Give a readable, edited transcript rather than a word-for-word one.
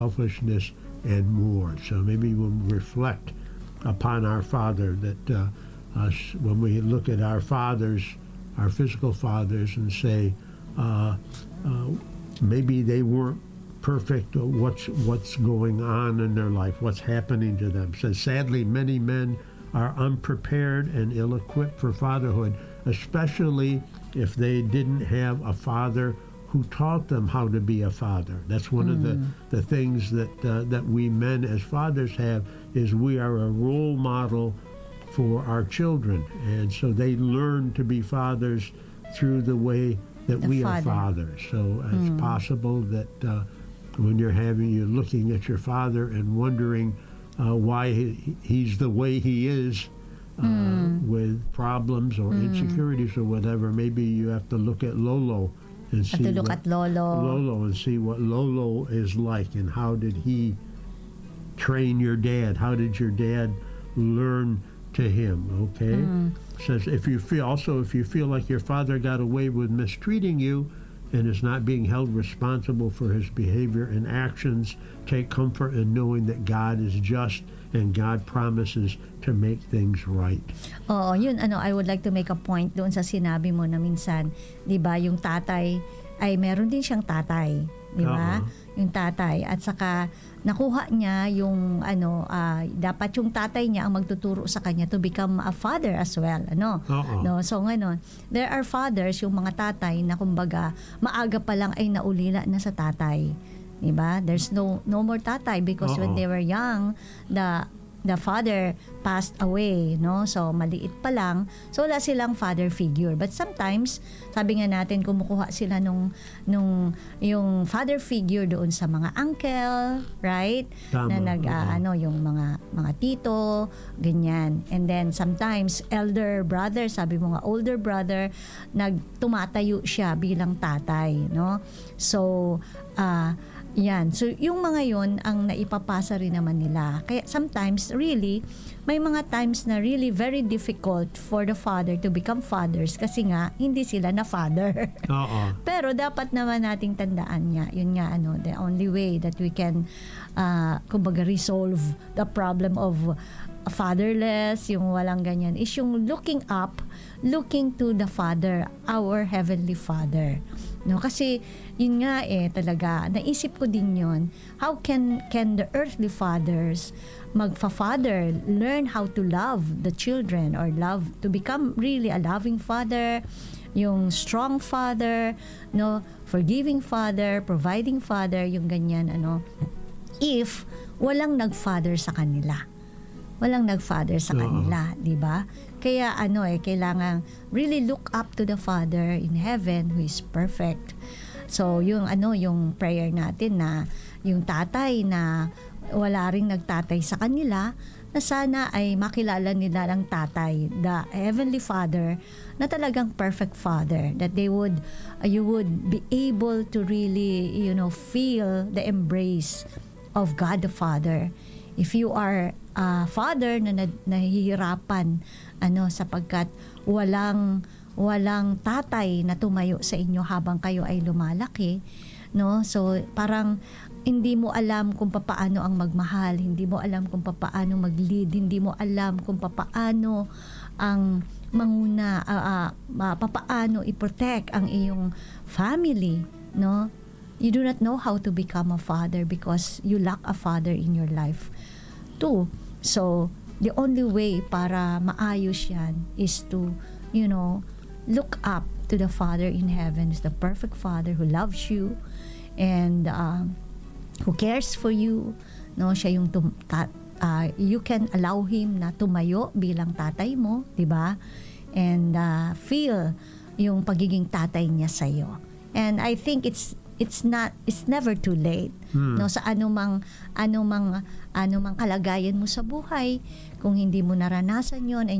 selfishness, and more. So maybe we'll reflect upon our Father, that when we look at our fathers, our physical fathers, and say, maybe they weren't perfect, or what's going on in their life, what's happening to them. So sadly, many men are unprepared and ill-equipped for fatherhood, especially if they didn't have a father who taught them how to be a father. That's one of the things that we men as fathers have, is we are a role model for our children. And so they learn to be fathers through the way that we are fathers. So it's possible that when you're looking at your father and wondering why he's the way he is, with problems or insecurities or whatever, maybe you have to look at Lolo and see Lolo and see what Lolo is like, and how did he train your dad? How did your dad learn to him? Okay, says if you feel like your father got away with mistreating you and is not being held responsible for his behavior and actions, take comfort in knowing that God is just and God promises to make things right. Oo, yun, I would like to make a point doon sa sinabi mo na minsan, di ba, yung tatay, ay meron din siyang tatay, di ba? Yung tatay, at saka nakuha niya yung dapat yung tatay niya ang magtuturo sa kanya to become a father as well, no, so ngayon there are fathers, yung mga tatay na kumbaga maaga pa lang ay naulila na sa tatay, di ba? There's no more tatay because when they were young, the father passed away, no? So maliit pa lang, so wala silang father figure. But sometimes, sabi nga natin, kumukuha sila nung yung father figure doon sa mga uncle, right? Tama. Na yung mga tito, ganyan. And then sometimes elder brother, sabi mo nga older brother, tumatayo siya bilang tatay, no? So yan. So, yung mga yon ang naipapasa rin naman nila. Kaya sometimes, really, may mga times na really very difficult for the father to become fathers kasi nga, hindi sila na father. Pero dapat naman nating tandaan niya, yun nga, the only way that we can, kumbaga, resolve the problem of fatherless, yung walang ganyan, is yung looking to the Father, our Heavenly Father. No, kasi yun nga talaga naisip ko din yun, how can the earthly fathers magfa-father learn how to love the children, or love to become really a loving father, yung strong father, no, forgiving father, providing father, yung ganyan, if walang nag-father sa kanila. Walang nag-father sa kanila, di ba? Kaya kailangan really look up to the Father in heaven who is perfect. So, yung prayer natin na yung tatay na wala ring nagtatay sa kanila, na sana ay makilala nila ng tatay, the Heavenly Father, na talagang perfect Father, that you would be able to really, feel the embrace of God the Father. If you are a father na nahihirapan, sapagkat walang tatay na tumayo sa inyo habang kayo ay lumalaki, no? So parang hindi mo alam kung papaano ang magmahal, hindi mo alam kung papaano mag-lead, hindi mo alam kung papaano ang manguna, papaano i-protect ang iyong family, no? You do not know how to become a father because you lack a father in your life too. So, the only way para maayos yan is to, look up to the Father in heaven, is the perfect Father who loves you and who cares for you. No, siya yung you can allow him na tumayo bilang tatay mo, di ba? And feel yung pagiging tatay niya sa iyo. And I think it's never too late, no, sa anumang kalagayan mo sa buhay, kung hindi mo naranasan yon,